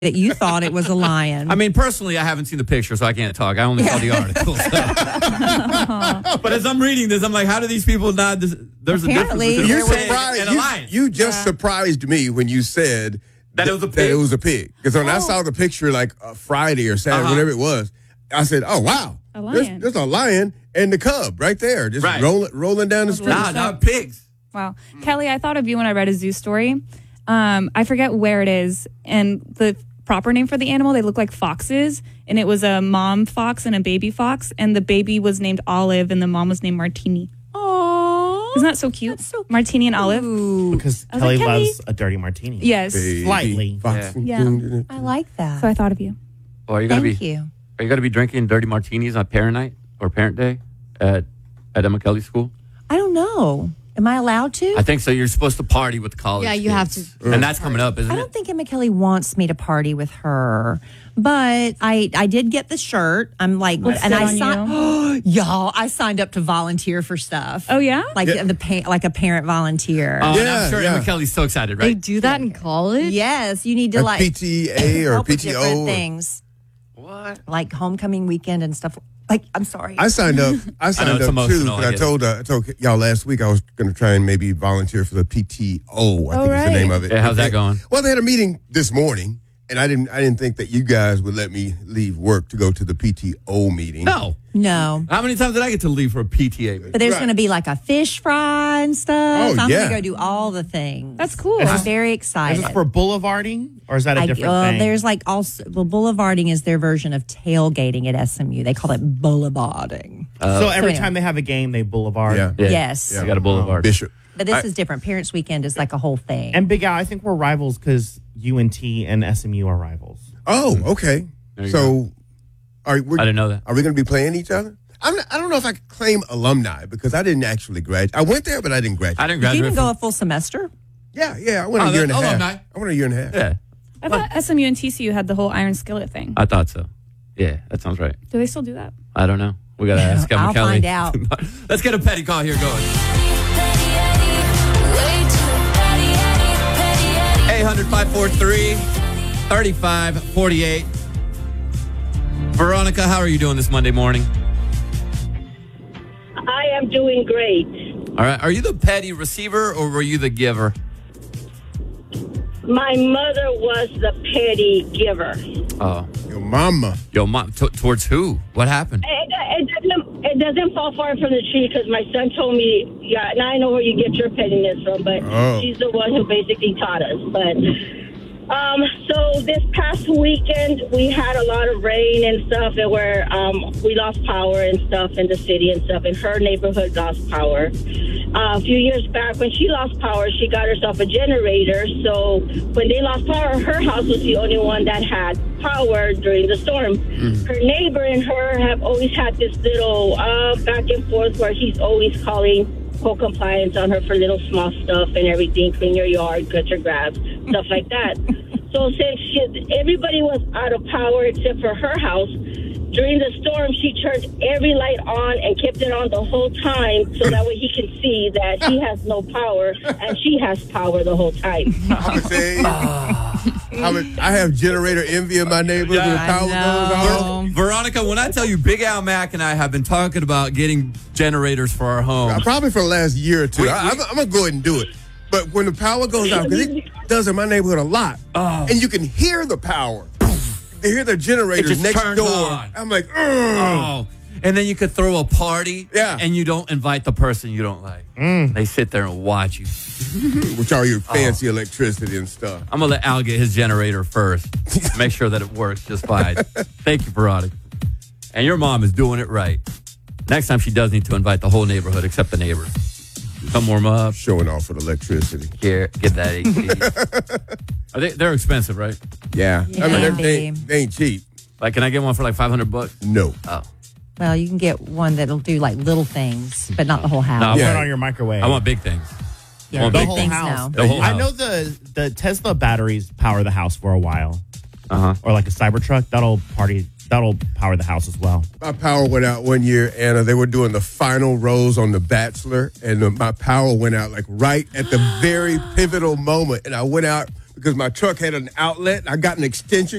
that you thought it was a lion. I mean, personally, I haven't seen the picture, so I can't talk. I only saw the article. So. But as I'm reading this, I'm like, how do these people not? There's Apparently, a difference between you're a pig and a lion. You just surprised me when you said that it was a pig. That it was a pig. Because when I saw the picture like Friday or Saturday, whatever it was, I said, "Oh wow, a lion. There's a lion and the cub right there, just rolling down the street." Nah, pigs. Wow. Kelly, I thought of you when I read a zoo story. I forget where it is, and the proper name for the animal, they look like foxes, and it was a mom fox and a baby fox, and the baby was named Olive, and the mom was named Martini. Aww. Isn't that so cute? That's so cute. Martini and Olive. Because I was Kelly like, Kelly. loves a dirty martini. Yes. Slightly. Yeah. I like that. So I thought of you. Oh, are you gonna Thank be? you. Are you gonna be drinking dirty martinis on parent night or parent day at Emma Kelly's school? I don't know. Am I allowed to? I think so. You're supposed to party with the college. Yeah, you kids. have to. And that's coming up, isn't I it? don't think Emma Kelly wants me to party with her, but I did get the shirt. I'm like, What's and that I on signed. Y'all, I signed up to volunteer for stuff. Oh, yeah? like like a parent volunteer. Oh, and Yeah, I'm sure yeah. Emma Kelly's so excited, They right? do that in college? Yes, you need to A like PTA or help with PTO different or- things What? like homecoming weekend and stuff. Like, I'm sorry. I signed up. I signed it's up too. emotional, But I I get told y'all last week I was going to try and maybe volunteer for the PTO. I think is the name of it. Yeah, how's that going? Well, they had a meeting this morning, and I didn't think that you guys would let me leave work to go to the PTO meeting. No. no. How many times did I get to leave for a PTA meeting? But there's Right. going to be like a fish fry and stuff. Oh, I'm yeah. going to go do all the things. That's cool. I'm very Is excited. this for boulevarding, or is that a different thing? There's like also, boulevarding is their version of tailgating at SMU. They call it boulevarding. so every anyway. time they have a game, they boulevard. Yeah. Yes. I got a boulevard. Bishop. But this is different. Parents Weekend is like a whole thing. And Big Al, I think we're rivals because UNT and SMU are rivals. Oh, okay. There you So, I didn't know that. Are we going to be playing each other? I don't know if I could claim alumni because I didn't actually graduate. I went there, but I didn't graduate. I didn't you graduate. can go a full semester. Yeah. I went a year and a half. alumni. I went a year and a half. Yeah, I thought SMU and TCU had the whole iron skillet thing. I thought so. Yeah, that sounds right. Do they still do that? I don't know. We got to ask Emma I'll Kelly. find out. Let's get a petty call here going. 800-543-3548. Veronica, how are you doing this Monday morning? I am doing great. All right. Are you the petty receiver or were you the giver? My mother was the petty giver. Oh, Your mama. yo, mom. Towards who? What happened? It doesn't fall far from the tree because my son told me, yeah, and I know where you get your pettiness from, but she's the one who basically taught us. But so this past weekend, we had a lot of rain and stuff, and where we lost power and stuff in the city and stuff, and her neighborhood lost power. A few years back, when she lost power, she got herself a generator. So when they lost power, her house was the only one that had power during the storm. Her neighbor and her have always had this little back and forth where he's always calling for compliance on her for little small stuff and everything, clean your yard, cut your grass, stuff like that. So since everybody was out of power except for her house, during the storm, she turned every light on and kept it on the whole time so that way he can see that he has no power and she has power the whole time. I'm gonna say, I have generator envy in my neighborhood when the power goes off. Veronica, when I tell you Big Al Mack and I have been talking about getting generators for our home. Probably for the last year or two. I'm going to go ahead and do it. But when the power goes out, because it does in my neighborhood a lot, and you can hear the power. They hear the It generators just next turns door. on. I'm like, ugh. Oh, and then you could throw a party, Yeah. and you don't invite the person you don't like. They sit there and watch you. Which are your fancy electricity and stuff. I'm gonna let Al get his generator first. Make sure that it works just fine. Thank you, Veronica. And your mom is doing it right. Next time she does need to invite the whole neighborhood except the neighbors. Come warm up. Showing off with electricity. Here, get that AC. They're expensive, right? Yeah. I mean, they ain't cheap. Like, can I get one for like $500? No. Oh, Well, you can get one that'll do like little things, but not the whole house. No, Put Yeah. it on your microwave. I want big things. Yeah, want big big whole things house. now. The whole I house. know the Tesla batteries power the house for a while, Uh-huh. or like a Cybertruck that'll power the house as well. My power went out one year, Anna. They were doing the final rose on The Bachelor, and my power went out like right at the very pivotal moment. And I went out because my truck had an outlet. I got an extension